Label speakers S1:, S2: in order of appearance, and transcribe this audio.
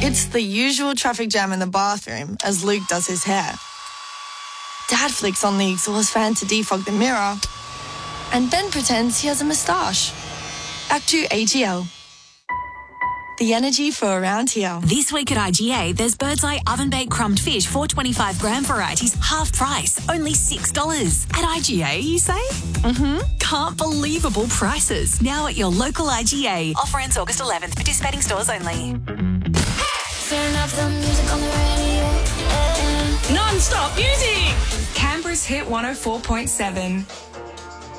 S1: It's the usual traffic jam in the bathroom as Luke does his hair. Dad flicks on the exhaust fan to defog the mirror, and Ben pretends he has a moustache. Act 2 AGL. The energy for around here.
S2: This week at IGA, there's Bird's Eye oven-baked crumbed fish, 425 gram varieties, half price, only $6. At IGA, you say? Can't believable prices. Now at your local IGA. Offer ends August 11th. Participating stores only.
S3: Turn up the music on the radio.
S4: Non-stop music! Canberra's Hit 104.7.